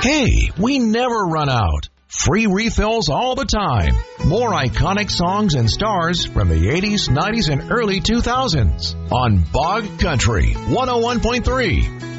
Hey, we never run out. Free refills all the time. More iconic songs and stars from the 80s, 90s, and early 2000s on Bog Country 101.3.